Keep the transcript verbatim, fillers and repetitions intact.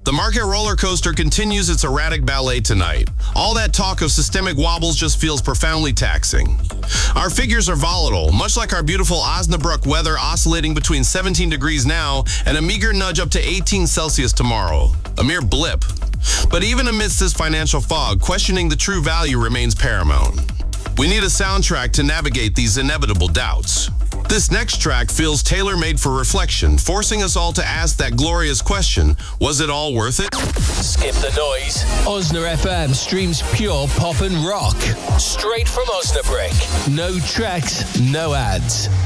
The market roller coaster continues its erratic ballet tonight. All that talk of systemic wobbles just feels profoundly taxing. Our figures are volatile, much like our beautiful Osnabrück weather, oscillating between seventeen degrees now and a meager nudge up to eighteen Celsius tomorrow. A mere blip. But even amidst this financial fog, questioning the true value remains paramount. We need a soundtrack to navigate these inevitable doubts. This next track feels tailor-made for reflection, forcing us all to ask that glorious question, was it all worth it? Skip the noise. Osna F M streams pure pop and rock. Straight from Osnabrück. No tracks, no ads.